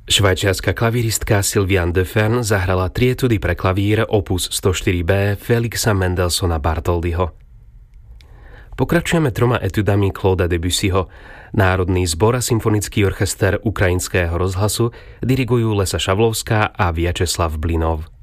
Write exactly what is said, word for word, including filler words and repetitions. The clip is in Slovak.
Švajčiarska klavíristka Sylviane Defern zahrala tri etudy pre klavír opus sto štyri bé Felixa Mendelssohna Bartholdyho. Pokračujeme troma etudami Clauda Debussyho. Národný zbor a symfonický orchester Ukrajinského rozhlasu dirigujú Lesa Šavlovská a Vyacheslav Blinov.